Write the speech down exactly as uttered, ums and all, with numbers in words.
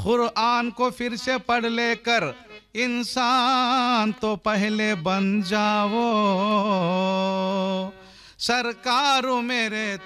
कुरान को फिर से पढ़ लेकर इंसान तो पहले बन जाओ। सरकारों मेरे